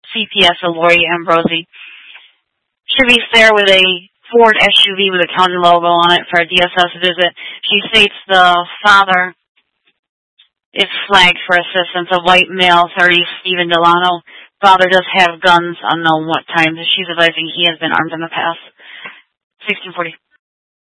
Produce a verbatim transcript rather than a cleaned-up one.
C P S of Lori Ambrosi. Should be there with a Ford S U V with a county logo on it for a D S S visit. She states the father is flagged for assistance, a white male, thirty, Stephen Delano. Father does have guns, unknown what time. She's advising he has been armed in the past. sixteen forty.